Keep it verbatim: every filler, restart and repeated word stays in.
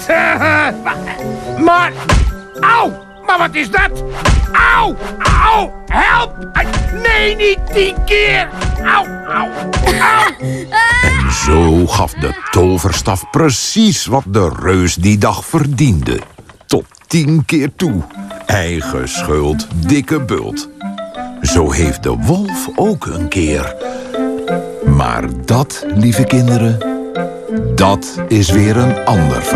Maar... Auw! Maar wat is dat? Auw! Auw! Help! Nee, niet tien keer! Auw! Auw! Auw! En zo gaf de toverstaf precies wat de reus die dag verdiende. Tot tien keer toe. Eigen schuld, dikke bult. Zo heeft de wolf ook een keer. Maar dat, lieve kinderen, dat is weer een ander verhaal.